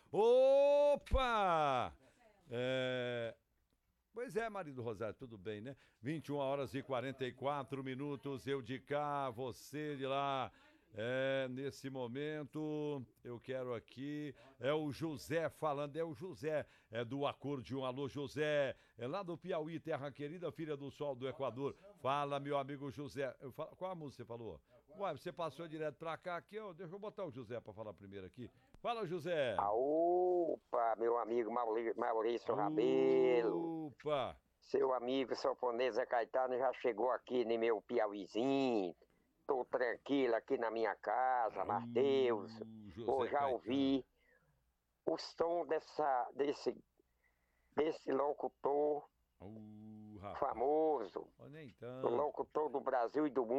Opa! Pois é, marido Rosário, tudo bem, né? 21 horas e 44 minutos, eu de cá, você de lá. Nesse momento, eu quero aqui, é o José falando, é o José, é do Acordeon. Alô, José, é lá do Piauí, terra querida, filha do sol do Equador. Fala, meu amigo José. Qual a música você falou? Ué, você passou direto pra cá, aqui, ó, deixa eu botar o José pra falar primeiro aqui. Fala, José. Opa, meu amigo Maurício Rabelo, Opa! seu amigo sanfoneiro Zé Caetano já chegou aqui no meu Piauizinho. Tô tranquilo aqui na minha casa, Mateus. Vou José já Caetano. ouvir os tons desse locutor Rapaz. famoso, Oh, nem o tanto. locutor do Brasil e do mundo.